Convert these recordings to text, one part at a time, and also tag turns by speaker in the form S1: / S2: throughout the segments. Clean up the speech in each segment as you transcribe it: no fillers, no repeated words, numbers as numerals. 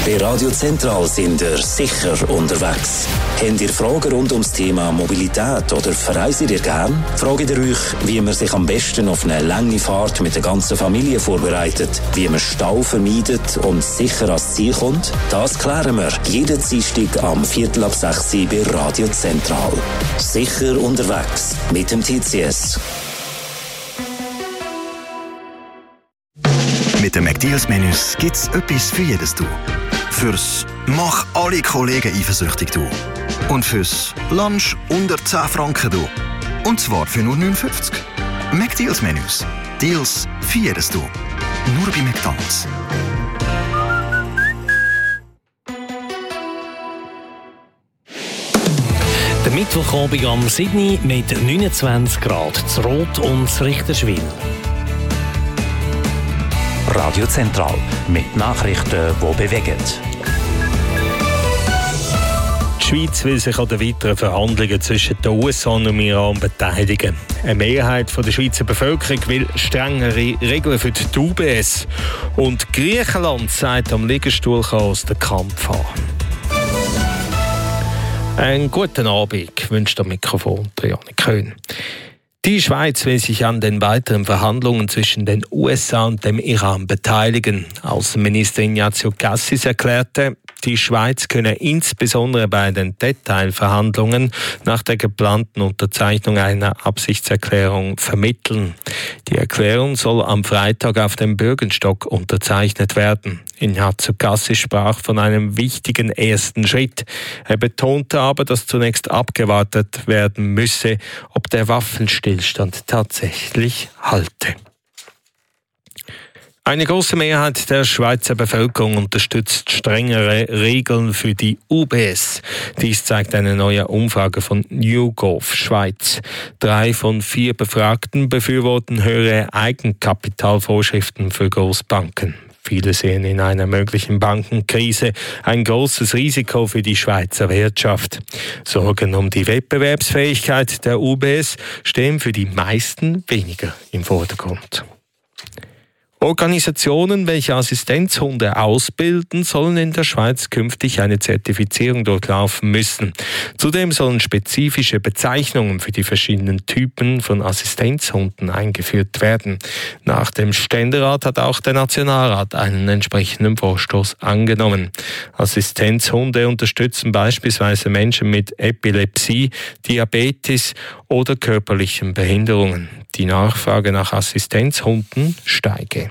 S1: Bei Radio Zentral sind ihr sicher unterwegs. Habt ihr Fragen rund ums Thema Mobilität oder verreist ihr gern? Fragt ihr euch, wie man sich am besten auf eine lange Fahrt mit der ganzen Familie vorbereitet, wie man Stau vermeidet und sicher ans Ziel kommt? Das klären wir jeden Dienstag am 5:45 bei Radio Zentral. Sicher unterwegs mit dem TCS.
S2: Mit den McDeals-Menüs gibt es etwas für jedes Du. Fürs «Mach alle Kollegen eifersüchtig» Du. Und fürs «Lunch unter 10 Franken» Du. Und zwar für nur 9,50. McDeals-Menüs. Deals für jedes Du. Nur bei McDonald's.
S3: Der Mittwochabend am 7. mit 29 Grad zu Rot und zu Richterswil.
S4: Radio Zentral mit Nachrichten, die bewegen.
S5: Die Schweiz will sich an den weiteren Verhandlungen zwischen den USA und dem Iran beteiligen. Eine Mehrheit der Schweizer Bevölkerung will strengere Regeln für die UBS. Und Griechenland sagt, am Liegestuhlchaos den Kampf an. Einen guten Abend wünscht am Mikrofon Janik Köhn. Die Schweiz will sich an den weiteren Verhandlungen zwischen den USA und dem Iran beteiligen. Außenminister Ignazio Cassis erklärte, die Schweiz könne insbesondere bei den Detailverhandlungen nach der geplanten Unterzeichnung einer Absichtserklärung vermitteln. Die Erklärung soll am Freitag auf dem Bürgenstock unterzeichnet werden. Ignazio Cassis sprach von einem wichtigen ersten Schritt. Er betonte aber, dass zunächst abgewartet werden müsse, ob der Waffenstillstand tatsächlich halte. Eine große Mehrheit der Schweizer Bevölkerung unterstützt strengere Regeln für die UBS. Dies zeigt eine neue Umfrage von YouGov Schweiz. 3 von 4 Befragten befürworten höhere Eigenkapitalvorschriften für Großbanken. Viele sehen in einer möglichen Bankenkrise ein großes Risiko für die Schweizer Wirtschaft. Sorgen um die Wettbewerbsfähigkeit der UBS stehen für die meisten weniger im Vordergrund. Organisationen, welche Assistenzhunde ausbilden, sollen in der Schweiz künftig eine Zertifizierung durchlaufen müssen. Zudem sollen spezifische Bezeichnungen für die verschiedenen Typen von Assistenzhunden eingeführt werden. Nach dem Ständerat hat auch der Nationalrat einen entsprechenden Vorstoß angenommen. Assistenzhunde unterstützen beispielsweise Menschen mit Epilepsie, Diabetes oder körperlichen Behinderungen. Die Nachfrage nach Assistenzhunden steige.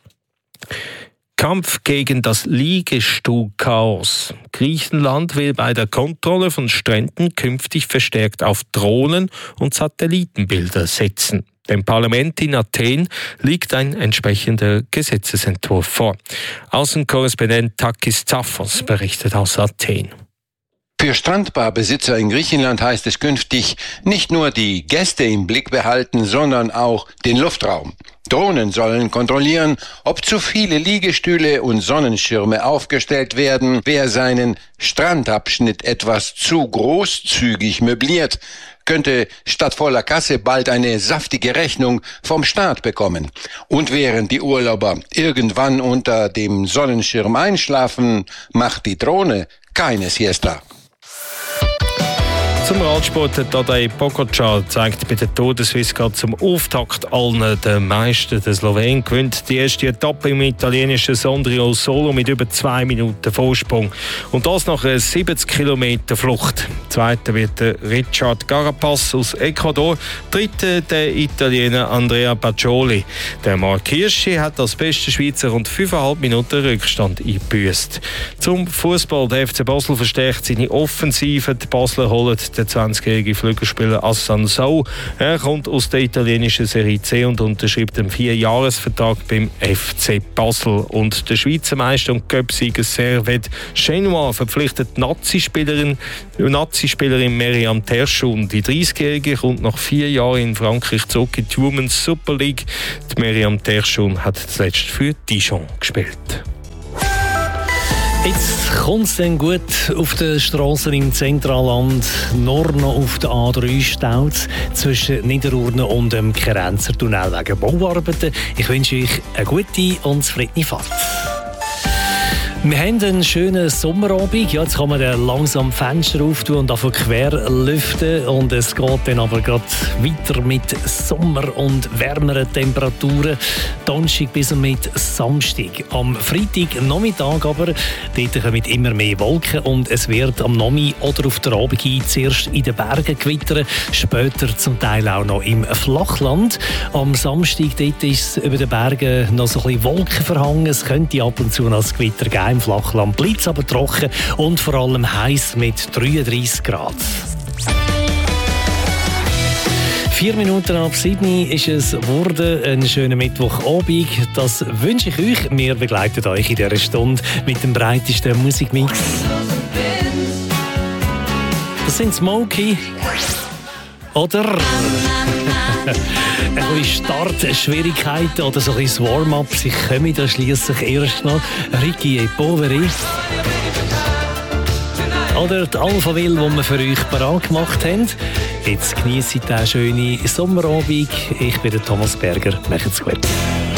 S5: Kampf gegen das Liegestuhlchaos. Griechenland will bei der Kontrolle von Stränden künftig verstärkt auf Drohnen und Satellitenbilder setzen. Dem Parlament in Athen liegt ein entsprechender Gesetzesentwurf vor. Außenkorrespondent Takis Zaphos berichtet aus Athen.
S6: Für Strandbarbesitzer in Griechenland heißt es künftig nicht nur die Gäste im Blick behalten, sondern auch den Luftraum. Drohnen sollen kontrollieren, ob zu viele Liegestühle und Sonnenschirme aufgestellt werden, wer seinen Strandabschnitt etwas zu großzügig möbliert, könnte statt voller Kasse bald eine saftige Rechnung vom Staat bekommen. Und während die Urlauber irgendwann unter dem Sonnenschirm einschlafen, macht die Drohne keine Siesta.
S5: Zum Radsport, Tadej Pogačar zeigt bei der Tour de Suisse gerade zum Auftakt allen der Meister. Der Slowen gewinnt die erste Etappe im italienischen Sondrio Solo mit über 2 Minuten Vorsprung. Und das nach einer 70 Kilometer Flucht. Zweiter wird der Richard Carapaz aus Ecuador, dritter der Italiener Andrea Pacioli. Der Marc Hirschi hat als bester Schweizer rund 5,5 Minuten Rückstand eingebüßt. Zum Fußball, der FC Basel verstärkt seine Offensive. Die Basler holen der 20-jährige Flügelspieler Hassan Sow. Er kommt aus der italienischen Serie C und unterschreibt einen 4-Jahres-Vertrag beim FC Basel. Und der Schweizer Meister und Cup-Sieger Servet Chenois verpflichtet die Nazi-Spielerin Meriam Terschun. Die 30-jährige kommt nach 4 Jahren in Frankreich zurück in die Women's Super League. Die Meriam Terschun hat zuletzt für Dijon gespielt.
S3: Jetzt kommt es dann gut auf den Strassen im Zentralland, nur noch auf der A3 staut zwischen Niederurne und dem Kerenzer Tunnel wegen Bauarbeiten. Ich wünsche euch eine gute und zufriedene Fahrt. Wir haben einen schönen Sommerabend. Ja, jetzt kann man langsam Fenster auftun und davon quer lüften. Und es geht dann aber gerade weiter mit Sommer- und wärmeren Temperaturen. Donnerstag bis mit Samstag. Am Freitagnachmittag aber, dort kommen immer mehr Wolken und es wird am Nachmittag oder auf der Abend zuerst in den Bergen gewittern, später zum Teil auch noch im Flachland. Am Samstag dort ist es über den Bergen noch so ein bisschen Wolken verhangen. Es könnte ab und zu noch das Gewitter geben. Im Flachland bleibt es aber trocken und vor allem heiß mit 33 Grad. 4 Minuten ab 7 ist es geworden. Einen schönen Mittwochabend. Das wünsche ich euch. Wir begleiten euch in dieser Stunde mit dem breitesten Musikmix. Das sind Smokey. Oder ein bisschen Startschwierigkeiten oder so ein bisschen Warm-up. Sie kommen da schliesslich erst noch. Ricky e Poveri. Oder die Alphaville, die wir für euch parat gemacht haben. Jetzt genießt diesen schönen Sommerabend. Ich bin der Thomas Berger. Macht's gut.